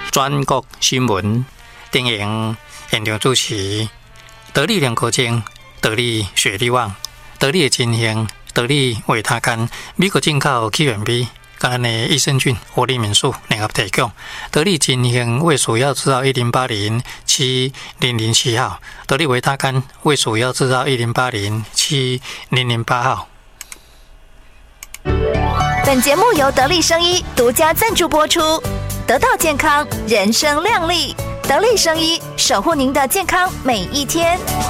转国新闻电影现场主持，得力两口精，得力雪力旺，得力的金星，得力维他干，美国进口起源比，跟咱的益生菌、活力民宿联合提供。得力金星为鼠药制造1080700号，得力维他干为鼠药制造1080700号。 本节目由得力生医独家赞助播出，得到健康，人生亮丽。得力生医，守护您的健康每一天。